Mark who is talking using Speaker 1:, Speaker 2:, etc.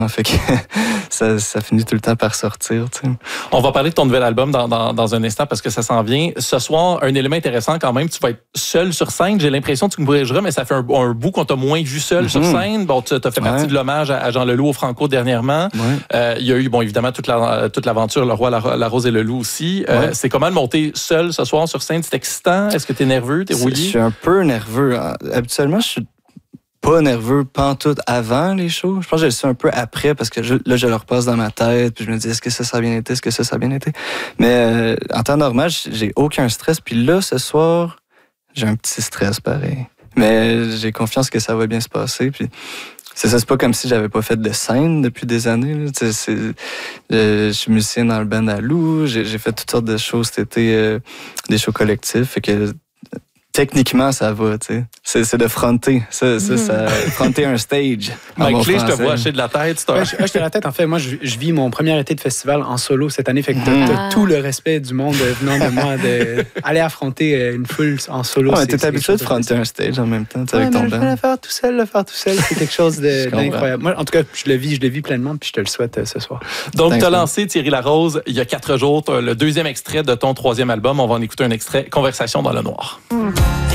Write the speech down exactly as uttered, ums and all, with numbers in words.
Speaker 1: Fait que ça, ça finit tout le temps par sortir. Tu sais.
Speaker 2: On va parler de ton nouvel album dans, dans, dans un instant parce que ça s'en vient. Ce soir, un élément intéressant quand même, tu vas être seul sur scène. J'ai l'impression, tu me corrigeras, mais ça fait un, un bout qu'on t'a moins vu seul mm-hmm. sur scène. Bon, tu as fait partie ouais. de l'hommage à, à Jean Leloup au Franco dernièrement. Ouais. Euh, il y a eu, bon, évidemment, toute, la, toute l'aventure, Le Roi, la, la Rose et le Loup aussi. Euh, ouais. C'est comment de monter seul ce soir sur scène? C'est excitant? Est-ce que tu es nerveux? T'es rouillé?
Speaker 1: Je suis un peu nerveux. Habituellement, je suis pas nerveux pantoute avant les shows. Je pense que je le suis un peu après parce que je, là, je le repasse dans ma tête puis je me dis est-ce que ça, ça a bien été? Est-ce que ça, ça a bien été? Mais euh, en temps normal, j'ai aucun stress. Puis là, ce soir, j'ai un petit stress pareil. Mais j'ai confiance que ça va bien se passer. Puis c'est ça, c'est pas comme si j'avais pas fait de scène depuis des années. Là. C'est, c'est, euh, je suis musicien dans le band à Lou. J'ai, j'ai fait toutes sortes de choses cet été, euh, des shows collectifs. Fait que techniquement, ça va, tu sais. C'est, c'est de fronter. Ça, ça, ça, fronter un stage.
Speaker 2: Mike Clé, je te vois hacher de la tête.
Speaker 3: Ouais, je hache de la tête. En fait, moi, je, je vis mon premier été de festival en solo cette année. Fait que t'as, t'as tout le respect du monde venant de moi d'aller affronter une foule en solo.
Speaker 1: Ouais, t'es habitué de fronter un stage en même temps,
Speaker 3: ouais,
Speaker 1: avec ton
Speaker 3: band. Le faire tout seul, le faire tout seul, c'est quelque chose de, d'incroyable. Moi, en tout cas, je le vis, je le vis pleinement, puis je te le souhaite euh, ce soir.
Speaker 2: Donc, tu as lancé Thierry Larose il y a quatre jours, le deuxième extrait de ton troisième album. On va en écouter un extrait, Conversation dans le noir. Mm.